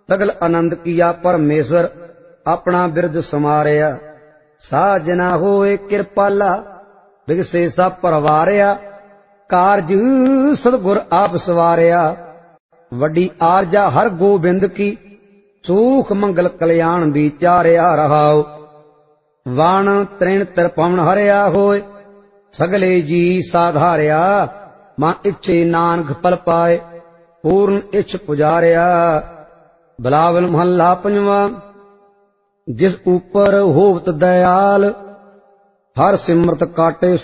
सगल आनंद किया परमेश्वर अपना बिरद समारिया। साजना होए कृपाला बिगसे सब परवारिया। कारज सतगुर आप सवारिया। वड्डी आरजा हर गोबिंद की सुख मंगल कल्याण विचारिया रहाओ। वाण तृण तिरपवन हरिया होए सगले जी साधारिया। मां इच्छे नानक पल पाए पूर्ण इच्छ पुजारिया। बिलावल महला पंजवा। जिस ऊपर होवत दयाल हर सिमरत काटे